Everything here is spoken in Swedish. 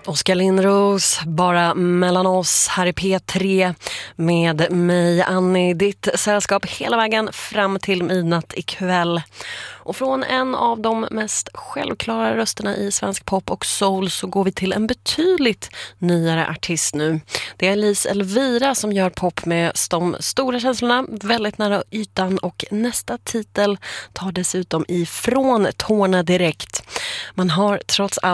Oskar Lindros, bara mellan oss här i P3 med mig, Annie, ditt sällskap hela vägen fram till midnatt ikväll. Och från en av de mest självklara rösterna i svensk pop och soul så går vi till en betydligt nyare artist nu. Det är Elise Elvira som gör pop med de stora känslorna väldigt nära ytan, och nästa titel tar dessutom ifrån tårna direkt. Man har trots allt